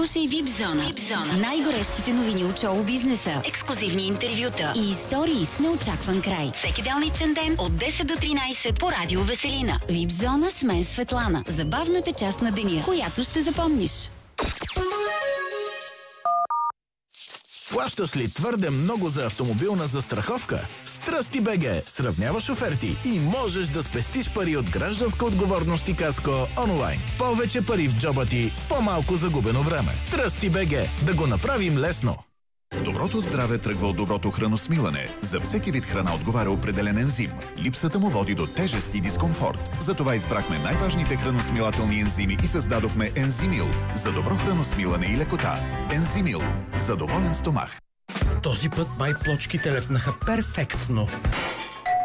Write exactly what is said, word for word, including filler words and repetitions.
Слушай Випзона. Випзона. Най-горещите новини от шоу бизнеса, ексклузивни интервюта и истории с неочакван край. Всеки делничен ден от десет до тринайсет по радио Веселина. Випзона с мен Светлана. Забавната част на деня, която ще запомниш. Плащаш ли твърде много за автомобилна застраховка? Тръсти БГ сравняваш оферти и можеш да спестиш пари от Гражданска отговорност и каско онлайн. Повече пари в джоба ти, по-малко загубено време. Тръсти БГ, да го направим лесно. Доброто здраве тръгва от доброто храносмилане. За всеки вид храна отговаря определен ензим. Липсата му води до тежест и дискомфорт. Затова избрахме най-важните храносмилателни ензими и създадохме Ензимил за добро храносмилане и лекота. Ензимил за доволен стомах. Този път май плочките лепнаха перфектно.